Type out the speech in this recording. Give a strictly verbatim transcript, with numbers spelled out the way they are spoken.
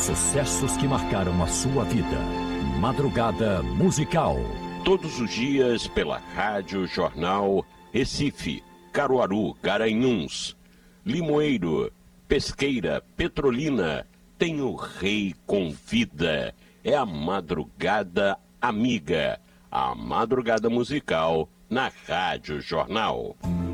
sucessos que marcaram a sua vida. Madrugada Musical. Todos os dias pela Rádio Jornal Recife, Caruaru, Garanhuns, Limoeiro, Pesqueira, Petrolina. Tem o Rei Convida. É a Madrugada Amiga. A Madrugada Musical na Rádio Jornal.